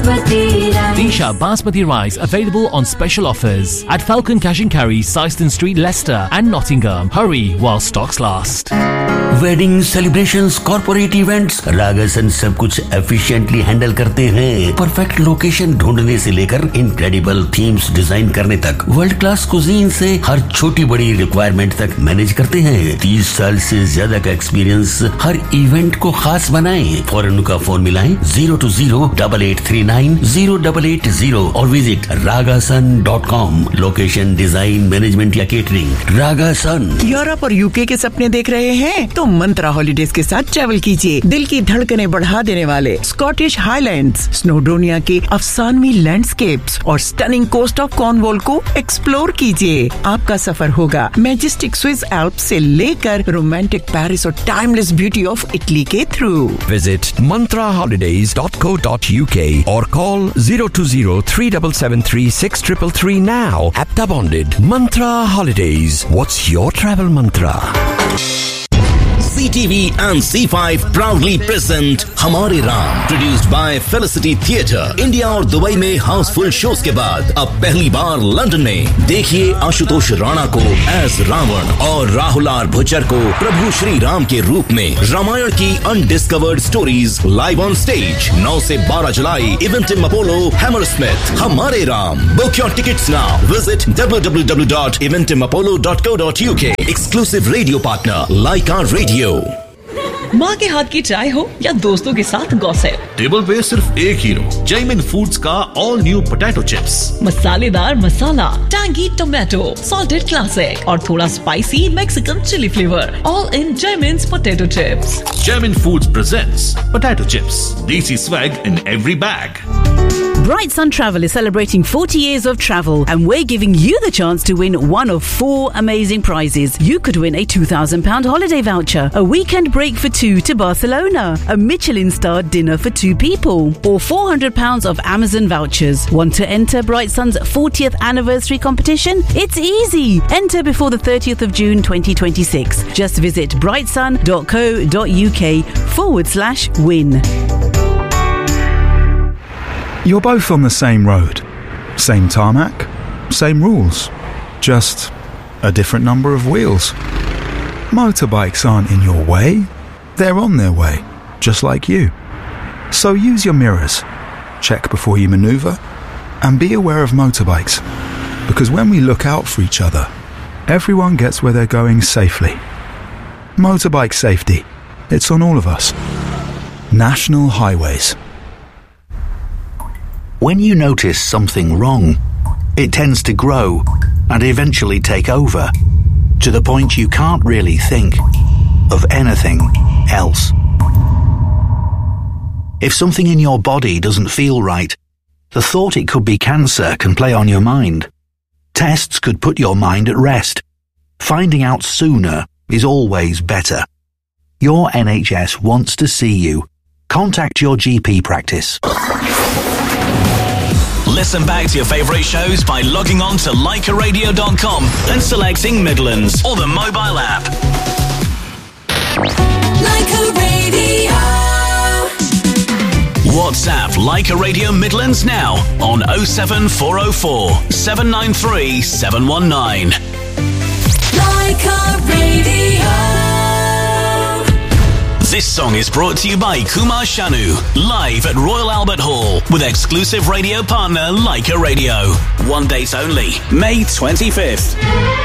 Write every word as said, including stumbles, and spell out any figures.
Basmati rice. Disha Basmati rice available on special offers at Falcon Cash and Carry, Syston Street, Leicester and Nottingham. Hurry while stocks last. Wedding celebrations, corporate events, रागासन सब कुछ efficiently handle करते हैं। Perfect location ढूंढने से लेकर incredible themes design करने तक, world class cuisine से हर छोटी बड़ी रिक्वायरमेंट तक मैनेज करते हैं। तीस साल से ज्यादा का एक्सपीरियंस हर इवेंट को खास बनाए। फौरन उनका फोन मिलाएं zero to zero double eight three nine zero double eight zero और visit रागासन dot com. Location, design, management या केटरिंग, रागासन। यूरोप और यूके के सपने देख रहे हैं तो मंत्रा हॉलिडेज के साथ ट्रैवल कीजिए। दिल की धड़कनें बढ़ा देने वाले स्कॉटिश हाईलैंड्स, स्नोडोनिया के अफसानवी लैंडस्केप्स और स्टनिंग कोस्ट ऑफ कॉर्नवॉल को एक्सप्लोर कीजिए। आपका सफर होगा मैजेस्टिक स्विस एल्प्स से लेकर रोमांटिक पेरिस और टाइमलेस ब्यूटी ऑफ इटली के through. Visit mantra holidays dot co dot uk or call zero two zero three seven seven three six three three now. Apta bonded. Mantra Holidays. What's your travel mantra? C T V and C five proudly present हमारे Ram, produced by Felicity Theatre. India और Dubai में Housefull shows के बाद अब पहली बार London में देखिए आशुतोष राणा को एज रावण और राहुल आर भुच्चर को प्रभु श्री राम के रूप में। रामायण की undiscovered stories live on stage नौ से बारह जुलाई, इवेंटिम अपोलो, हैमरस्मिथ। हमारे Ram, book your tickets now. Visit W W W dot इवेंटिम Apollo dot co dot uk. Exclusive radio partner Laika Radio. माँ के हाथ की चाय हो या दोस्तों के साथ गॉसिप, टेबल पे सिर्फ एक हीरो, जैमिन फूड्स का ऑल न्यू पोटैटो चिप्स। मसालेदार मसाला, टैंगी टोमेटो, सॉल्टेड क्लासिक और थोड़ा spicy Mexican chilli flavour, all in जैमिन्स potato chips. Jaimin Foods presents potato chips. Desi swag in every bag. Bright Sun Travel is celebrating forty years of travel, and we're giving you the chance to win one of four amazing prizes. You could win a two thousand pounds holiday voucher, a weekend break for two to Barcelona, a Michelin-starred dinner for two people, or four hundred pounds of Amazon vouchers. Want to enter Bright Sun's fortieth anniversary competition? It's easy. Enter before the thirtieth of June twenty twenty-six. Just visit brightsun dot co dot uk forward slash win. You're both on the same road, same tarmac, same rules, just a different number of wheels. Motorbikes aren't in your way, they're on their way, just like you. So use your mirrors, check before you manoeuvre, and be aware of motorbikes, because when we look out for each other, everyone gets where they're going safely. Motorbike safety, it's on all of us. National Highways. When you notice something wrong, it tends to grow and eventually take over, to the point you can't really think of anything else. If something in your body doesn't feel right, the thought it could be cancer can play on your mind. Tests could put your mind at rest. Finding out sooner is always better. Your N H S wants to see you. Contact your G P practice. Listen back to your favourite shows by logging on to Laika Radio dot com and selecting Midlands or the mobile app. Laika Radio. WhatsApp Laika Radio Midlands now on oh seven four oh four seven nine three seven one nine. Laika Radio. This song is brought to you by Kumar Shanu, live at Royal Albert Hall with exclusive radio partner Laika Radio. One date only, May twenty-fifth.